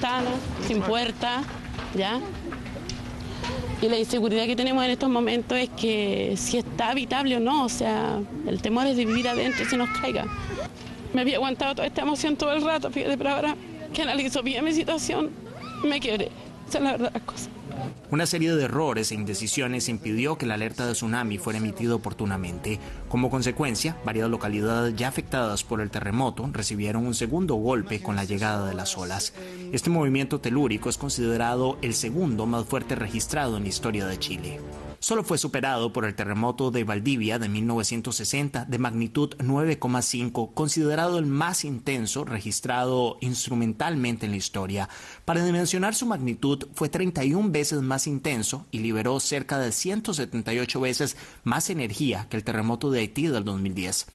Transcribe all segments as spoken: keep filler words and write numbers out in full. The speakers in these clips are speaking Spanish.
ventanas, sin puertas, ¿ya? Y la inseguridad que tenemos en estos momentos es que si está habitable o no, o sea, el temor es de vivir adentro si nos caiga. Me había aguantado toda esta emoción todo el rato, fíjate, pero ahora que analizo bien mi situación, me quebré. Esa es la verdad de las cosas. Una serie de errores e indecisiones impidió que la alerta de tsunami fuera emitida oportunamente. Como consecuencia, varias localidades ya afectadas por el terremoto recibieron un segundo golpe con la llegada de las olas. Este movimiento telúrico es considerado el segundo más fuerte registrado en la historia de Chile. Solo fue superado por el terremoto de Valdivia de mil novecientos sesenta de magnitud nueve coma cinco, considerado el más intenso registrado instrumentalmente en la historia. Para dimensionar su magnitud, fue treinta y una veces más intenso y liberó cerca de ciento setenta y ocho veces más energía que el terremoto de Haití del dos mil diez.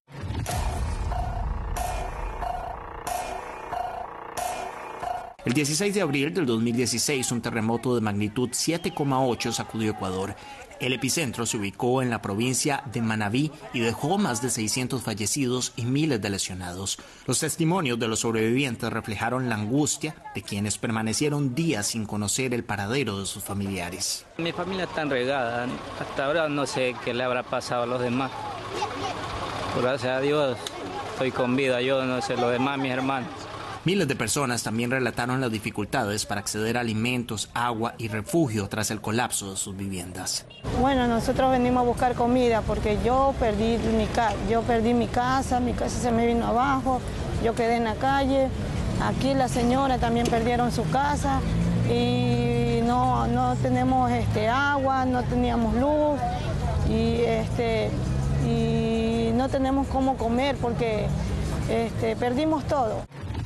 El dieciséis de abril del dos mil dieciséis, un terremoto de magnitud siete coma ocho sacudió Ecuador. El epicentro se ubicó en la provincia de Manabí y dejó más de seiscientos fallecidos y miles de lesionados. Los testimonios de los sobrevivientes reflejaron la angustia de quienes permanecieron días sin conocer el paradero de sus familiares. Mi familia está enregada. Hasta ahora no sé qué le habrá pasado a los demás. Por gracias a Dios estoy con vida, yo no sé, los demás, mis hermanos. Miles de personas también relataron las dificultades para acceder a alimentos, agua y refugio tras el colapso de sus viviendas. Bueno, nosotros venimos a buscar comida porque yo perdí mi, ca yo perdí mi casa, mi casa se me vino abajo, yo quedé en la calle, aquí la señora también perdieron su casa y no, no tenemos este, agua, no teníamos luz y, este, y no tenemos cómo comer porque este, perdimos todo.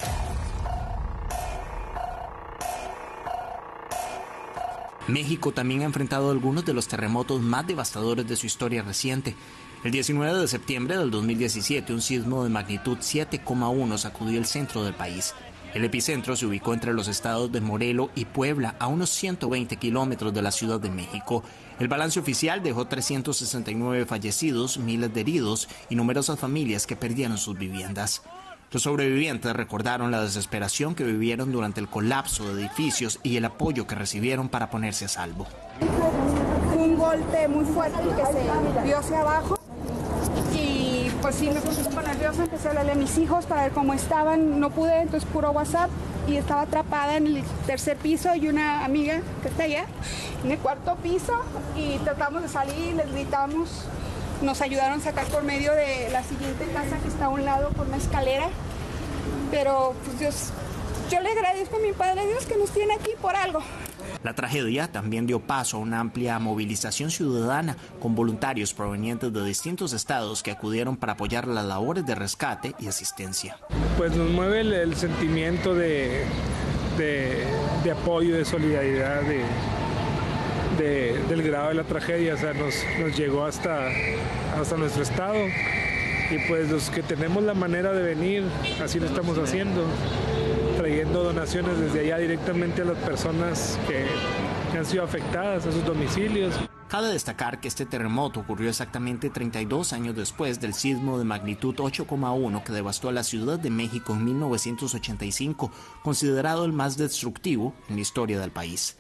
México también ha enfrentado algunos de los terremotos más devastadores de su historia reciente. El diecinueve de septiembre del dos mil diecisiete, un sismo de magnitud siete coma uno sacudió el centro del país. El epicentro se ubicó entre los estados de Morelos y Puebla, a unos ciento veinte kilómetros de la Ciudad de México. El balance oficial dejó trescientos sesenta y nueve fallecidos, miles de heridos y numerosas familias que perdieron sus viviendas. Los sobrevivientes recordaron la desesperación que vivieron durante el colapso de edificios y el apoyo que recibieron para ponerse a salvo. Un golpe muy fuerte que se vio hacia abajo y pues sí me puse un poco nerviosa, empecé a hablarle a mis hijos para ver cómo estaban, no pude, entonces puro WhatsApp y estaba atrapada en el tercer piso y una amiga que está allá en el cuarto piso y tratamos de salir, les gritamos. Nos ayudaron a sacar por medio de la siguiente casa que está a un lado por una escalera. Pero pues Dios, yo le agradezco a mi Padre Dios que nos tiene aquí por algo. La tragedia también dio paso a una amplia movilización ciudadana con voluntarios provenientes de distintos estados que acudieron para apoyar las labores de rescate y asistencia. Pues nos mueve el, el sentimiento de, de, de apoyo, de solidaridad, de... De, del grado de la tragedia, o sea, nos, nos llegó hasta, hasta nuestro estado y pues los que tenemos la manera de venir, así lo estamos haciendo, trayendo donaciones desde allá directamente a las personas que, que han sido afectadas, a sus domicilios. Cabe destacar que este terremoto ocurrió exactamente treinta y dos años después del sismo de magnitud ocho coma uno que devastó a la Ciudad de México en mil novecientos ochenta y cinco, considerado el más destructivo en la historia del país.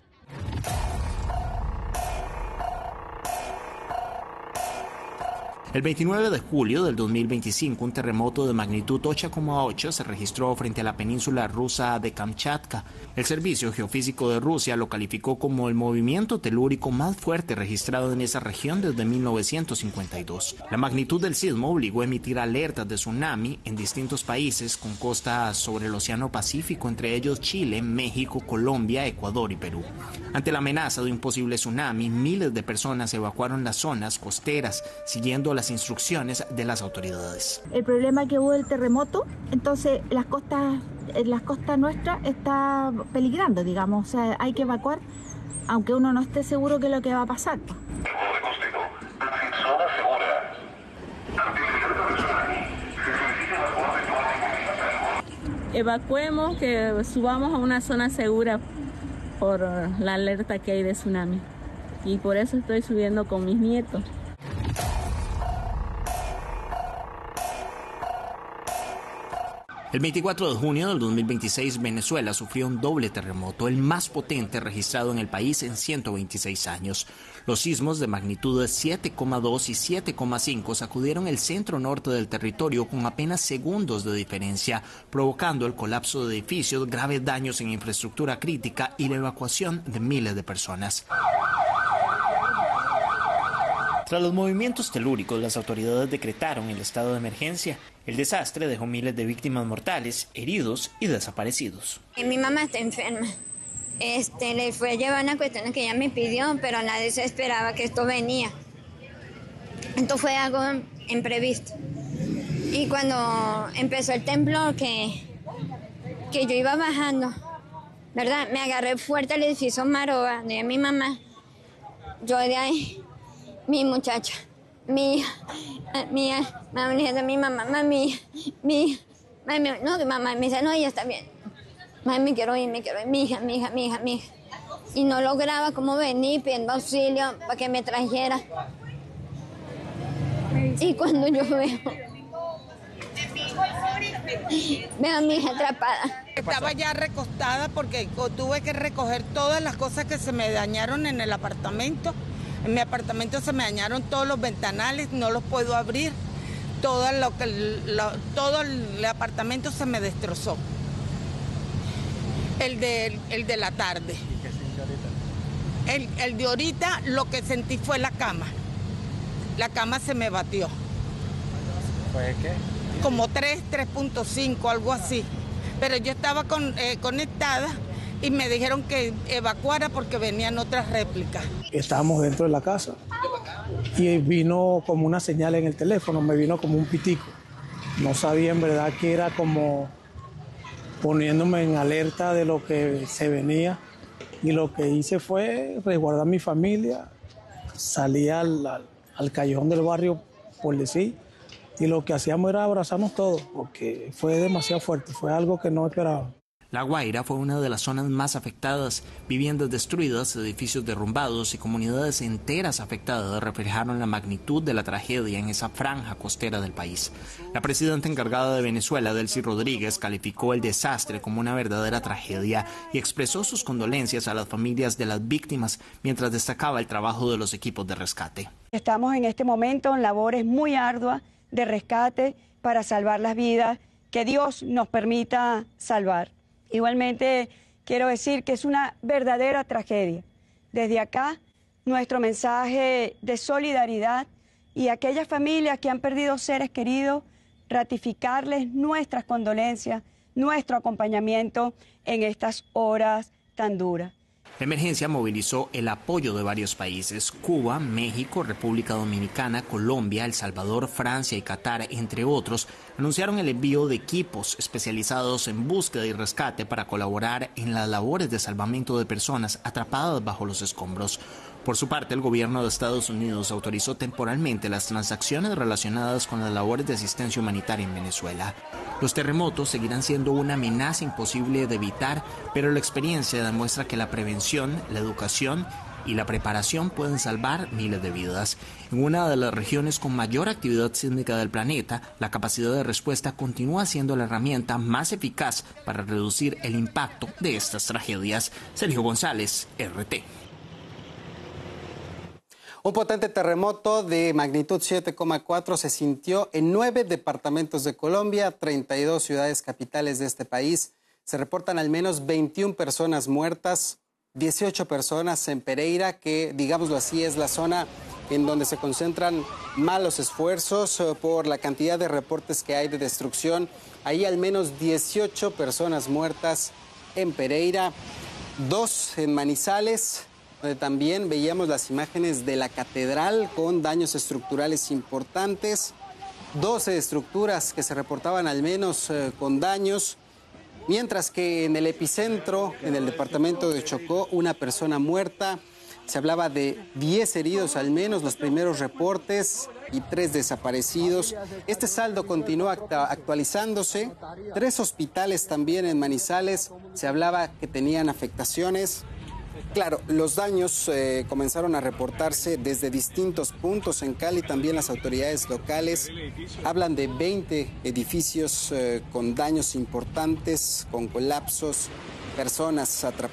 El veintinueve de julio del dos mil veinticinco, un terremoto de magnitud ocho coma ocho se registró frente a la península rusa de Kamchatka. El Servicio Geofísico de Rusia lo calificó como el movimiento telúrico más fuerte registrado en esa región desde mil novecientos cincuenta y dos. La magnitud del sismo obligó a emitir alertas de tsunami en distintos países con costas sobre el Océano Pacífico, entre ellos Chile, México, Colombia, Ecuador y Perú. Ante la amenaza de un posible tsunami, miles de personas evacuaron las zonas costeras, siguiendo las instrucciones de las autoridades. El problema que hubo del terremoto, entonces las costas, las costas nuestras está peligrando, digamos, o sea, hay que evacuar, aunque uno no esté seguro de lo que va a pasar. Evacuemos, que subamos a una zona segura por la alerta que hay de tsunami, y por eso estoy subiendo con mis nietos. El veinticuatro de junio del dos mil veintiséis, Venezuela sufrió un doble terremoto, el más potente registrado en el país en ciento veintiséis años. Los sismos de magnitud de siete coma dos y siete coma cinco sacudieron el centro norte del territorio con apenas segundos de diferencia, provocando el colapso de edificios, graves daños en infraestructura crítica y la evacuación de miles de personas. Tras los movimientos telúricos, las autoridades decretaron el estado de emergencia. El desastre dejó miles de víctimas mortales, heridos y desaparecidos. Mi mamá está enferma. Este, le fue a llevar una cuestión que ella me pidió, pero nadie se esperaba que esto venía. Esto fue algo imprevisto. Y cuando empezó el temblor, que, que yo iba bajando, ¿verdad? Me agarré fuerte al edificio Maroa, de mi mamá. Yo de ahí, mi muchacha, mi hija, mi hija, mami, de mi mamá, mami, mi mami, no, que mamá me dice, no, ella está bien. Mami, me quiero ir, me quiero ir, mi hija, mi hija, mi hija, mi hija. Y no lograba como venir pidiendo auxilio para que me trajera. Y cuando yo veo, veo a mi hija atrapada. Estaba ya recostada porque tuve que recoger todas las cosas que se me dañaron en el apartamento. En mi apartamento se me dañaron todos los ventanales, no los puedo abrir. Todo, lo que, lo, todo el apartamento se me destrozó. El de, el de la tarde. ¿Y qué sintió ahorita? El, el de ahorita lo que sentí fue la cama. La cama se me batió. ¿Fue qué? Como tres, tres punto cinco, algo así. Pero yo estaba con, eh, conectada y me dijeron que evacuara porque venían otras réplicas. Estábamos dentro de la casa y vino como una señal en el teléfono, me vino como un pitico. No sabía en verdad que era como poniéndome en alerta de lo que se venía, y lo que hice fue resguardar a mi familia, salí al, al, al callejón del barrio, por decir, y lo que hacíamos era abrazarnos todos, porque fue demasiado fuerte, fue algo que no esperaba. La Guaira fue una de las zonas más afectadas. Viviendas destruidas, edificios derrumbados y comunidades enteras afectadas reflejaron la magnitud de la tragedia en esa franja costera del país. La presidenta encargada de Venezuela, Delcy Rodríguez, calificó el desastre como una verdadera tragedia y expresó sus condolencias a las familias de las víctimas, mientras destacaba el trabajo de los equipos de rescate. Estamos en este momento en labores muy arduas de rescate para salvar las vidas que Dios nos permita salvar. Igualmente, quiero decir que es una verdadera tragedia. Desde acá, nuestro mensaje de solidaridad y a aquellas familias que han perdido seres queridos, ratificarles nuestras condolencias, nuestro acompañamiento en estas horas tan duras. La emergencia movilizó el apoyo de varios países: Cuba, México, República Dominicana, Colombia, El Salvador, Francia y Qatar, entre otros, anunciaron el envío de equipos especializados en búsqueda y rescate para colaborar en las labores de salvamento de personas atrapadas bajo los escombros. Por su parte, el gobierno de Estados Unidos autorizó temporalmente las transacciones relacionadas con las labores de asistencia humanitaria en Venezuela. Los terremotos seguirán siendo una amenaza imposible de evitar, pero la experiencia demuestra que la prevención, la educación y la preparación pueden salvar miles de vidas. En una de las regiones con mayor actividad sísmica del planeta, la capacidad de respuesta continúa siendo la herramienta más eficaz para reducir el impacto de estas tragedias. Sergio González, R T. Un potente terremoto de magnitud siete coma cuatro se sintió en nueve departamentos de Colombia, treinta y dos ciudades capitales de este país. Se reportan al menos veintiuna personas muertas, dieciocho personas en Pereira, que, digámoslo así, es la zona en donde se concentran malos esfuerzos por la cantidad de reportes que hay de destrucción. Hay al menos dieciocho personas muertas en Pereira, dos en Manizales, donde también veíamos las imágenes de la catedral con daños estructurales importantes, doce estructuras que se reportaban al menos eh, con daños, mientras que en el epicentro, en el departamento de Chocó, una persona muerta. Se hablaba de diez heridos al menos, los primeros reportes, y tres desaparecidos. Este saldo continúa actualizándose. Tres hospitales también en Manizales se hablaba que tenían afectaciones. Claro, los daños eh, comenzaron a reportarse desde distintos puntos en Cali. También las autoridades locales hablan de veinte edificios eh, con daños importantes, con colapsos, personas atrapadas.